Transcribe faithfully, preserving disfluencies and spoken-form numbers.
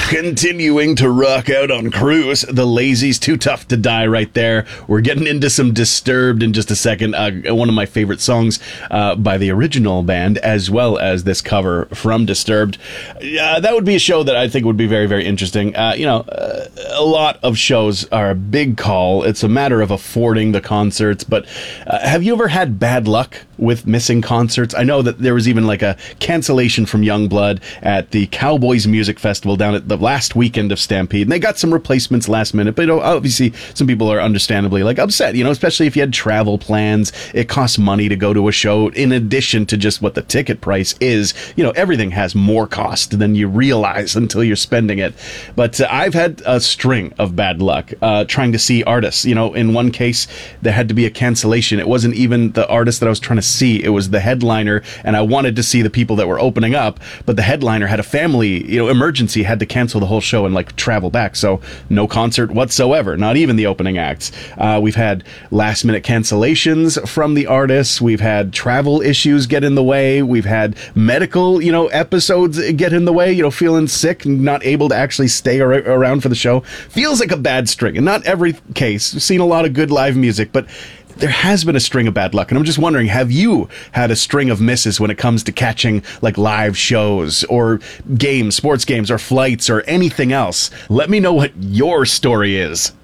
Continuing to rock out on Cruise, The Lazy's Too Tough to Die right there. We're getting into some Disturbed in just a second. Uh, one of my favorite songs uh, by the original band, as well as this cover from Disturbed. Uh, that would be a show that I think would be very, very interesting. Uh, you know, uh, a lot of shows are a big call. It's a matter of affording the concerts, but uh, have you ever had bad luck with missing concerts? I know that there was even like a cancellation from Youngblood at the Cowboys Music Festival down at the last weekend of Stampede, and they got some replacements last minute, but you know, obviously some people are understandably like upset, you know, especially if you had travel plans. It costs money to go to a show in addition to just what the ticket price is. You know, everything has more cost than you realize until you're spending it. But uh, I've had a string of bad luck uh, trying to see artists. You know, in one case there had to be a cancellation. It wasn't even the artist that I was trying to see, it was the headliner, and I wanted to see the people that were opening up, but the headliner had a family, you know, emergency, had to cancel the whole show and like travel back, so no concert whatsoever, not even the opening acts. Uh, we've had last minute cancellations from the artists, we've had travel issues get in the way, we've had medical, you know, episodes get in the way, you know, feeling sick and not able to actually stay ar- around for the show. Feels like a bad string, and not every case. We've seen a lot of good live music, but there has been a string of bad luck, and I'm just wondering, have you had a string of misses when it comes to catching like live shows or games, sports games or flights or anything else? Let me know what your story is.